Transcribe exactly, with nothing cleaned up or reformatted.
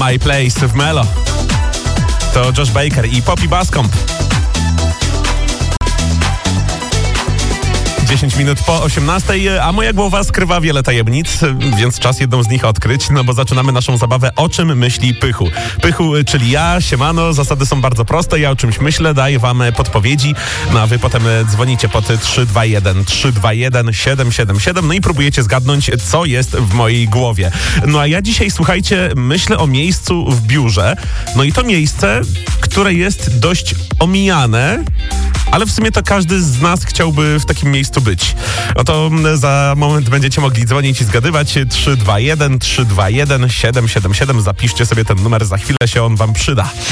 My Place w Melo. To Josh Baker i Poppy Bascomb. dziesięć minut po osiemnastej, a moja głowa skrywa wiele tajemnic, więc czas jedną z nich odkryć, no bo zaczynamy naszą zabawę O czym myśli Pychu. Pychu, czyli ja, siemano, zasady są bardzo proste, ja o czymś myślę, daję wam podpowiedzi, no a wy potem dzwonicie pod trzy dwa jeden trzy dwa jeden siedem siedem siedem, no i próbujecie zgadnąć, co jest w mojej głowie. No a ja dzisiaj, słuchajcie, myślę o miejscu w biurze, no i to miejsce, które jest dość omijane, ale w sumie to każdy z nas chciałby w takim miejscu być. No to za moment będziecie mogli dzwonić i zgadywać. trzy dwa jeden trzy dwa jeden siedem siedem siedem. Zapiszcie sobie ten numer, za chwilę się on wam przyda.